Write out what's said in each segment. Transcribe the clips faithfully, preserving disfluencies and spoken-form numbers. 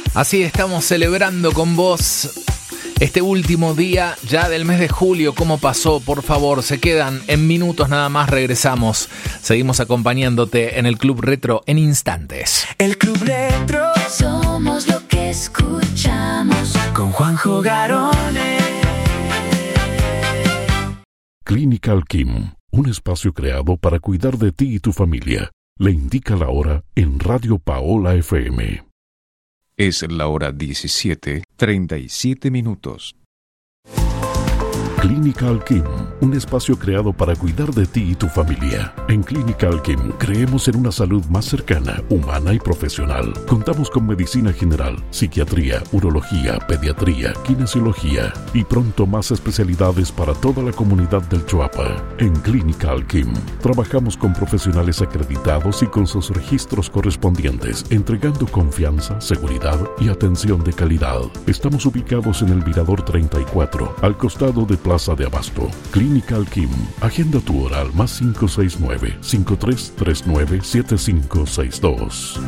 Así estamos celebrando con vos este último día ya del mes de julio. ¿Cómo pasó? Por favor, se quedan en minutos nada más, regresamos. Seguimos acompañándote en el Club Retro en instantes. El Club Retro, somos lo que escuchamos. Con Juanjo Garone. Clínica Alquim, un espacio creado para cuidar de ti y tu familia. Le indica la hora en Radio Paola F M. Es la hora diecisiete, treinta y siete minutos. Clínica Alquim, un espacio creado para cuidar de ti y tu familia. En Clínica Alquim creemos en una salud más cercana, humana y profesional. Contamos con medicina general, psiquiatría, urología, pediatría, kinesiología y pronto más especialidades para toda la comunidad del Choapa. En Clínica Alquim trabajamos con profesionales acreditados y con sus registros correspondientes, entregando confianza, seguridad y atención de calidad. Estamos ubicados en el Mirador treinta y cuatro, al costado de Plaza de Abasto. Clínica Alquim. Agenda tu hora al más cinco seis nueve, cinco tres tres nueve, siete cinco seis dos.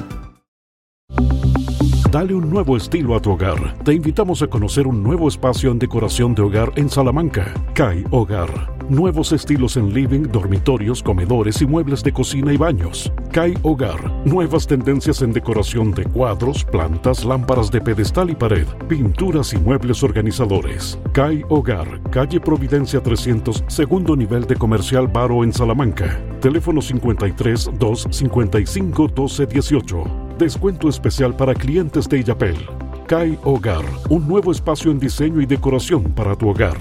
Dale un nuevo estilo a tu hogar. Te invitamos a conocer un nuevo espacio en decoración de hogar en Salamanca. C A I Hogar. Nuevos estilos en living, dormitorios, comedores y muebles de cocina y baños. C A I Hogar. Nuevas tendencias en decoración de cuadros, plantas, lámparas de pedestal y pared, pinturas y muebles organizadores. C A I Hogar. Calle Providencia trescientos, segundo nivel de Comercial Baro en Salamanca. Teléfono cincuenta y tres, dos cincuenta y cinco, doce dieciocho. Descuento especial para clientes de Illapel. C A I Hogar. Un nuevo espacio en diseño y decoración para tu hogar.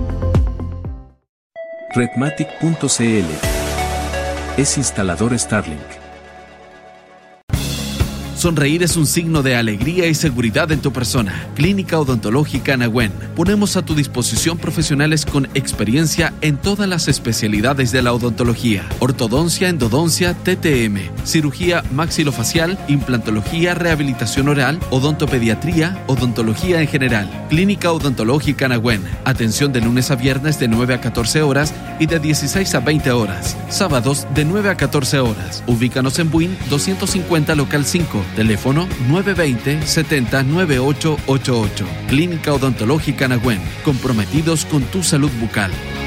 Redmatic punto c l es instalador Starlink. Sonreír es un signo de alegría y seguridad en tu persona. Clínica Odontológica Nahuen. Ponemos a tu disposición profesionales con experiencia en todas las especialidades de la odontología. Ortodoncia, endodoncia, T T M, cirugía maxilofacial, implantología, rehabilitación oral, odontopediatría, odontología en general. Clínica Odontológica Nahuen. Atención de lunes a viernes de nueve a catorce horas y de dieciséis a veinte horas. Sábados de nueve a catorce horas. Ubícanos en Buin doscientos cincuenta local cinco. Teléfono nueve dos cero, siete cero, nueve ocho ocho ocho. Clínica Odontológica Nahuen. Comprometidos con tu salud bucal.